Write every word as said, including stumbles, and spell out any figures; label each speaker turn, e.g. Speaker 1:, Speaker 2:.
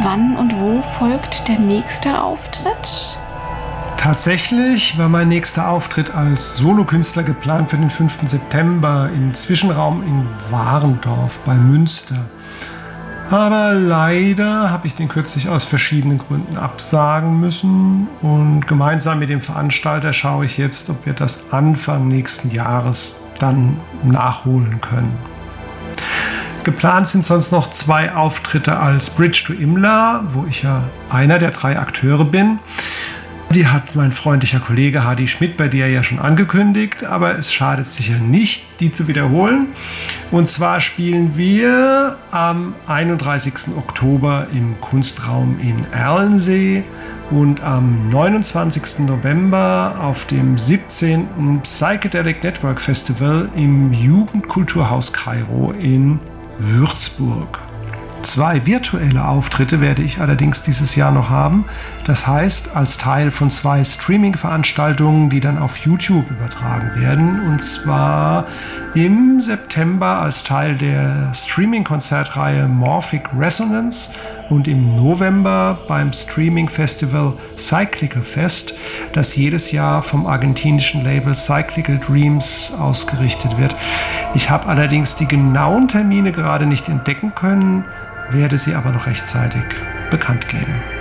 Speaker 1: wann und wo folgt der nächste Auftritt?
Speaker 2: Tatsächlich war mein nächster Auftritt als Solokünstler geplant für den fünften September im Zwischenraum in Warendorf bei Münster. Aber leider habe ich den kürzlich aus verschiedenen Gründen absagen müssen und gemeinsam mit dem Veranstalter schaue ich jetzt, ob wir das Anfang nächsten Jahres dann nachholen können. Geplant sind sonst noch zwei Auftritte als Bridge to Imla, wo ich ja einer der drei Akteure bin. Die hat mein freundlicher Kollege Hardy Schmidt bei dir ja schon angekündigt, aber es schadet sicher nicht, die zu wiederholen. Und zwar spielen wir am einunddreißigsten Oktober im Kunstraum in Erlensee und am neunundzwanzigsten November auf dem siebzehnten Psychedelic Network Festival im Jugendkulturhaus Kairo in Würzburg. Zwei virtuelle Auftritte werde ich allerdings dieses Jahr noch haben. Das heißt, als Teil von zwei Streaming-Veranstaltungen, die dann auf YouTube übertragen werden. Und zwar im September als Teil der Streaming-Konzertreihe Morphic Resonance und im November beim Streaming-Festival Cyclical Fest, das jedes Jahr vom argentinischen Label Cyclical Dreams ausgerichtet wird. Ich habe allerdings die genauen Termine gerade nicht entdecken können, werde sie aber noch rechtzeitig bekannt geben.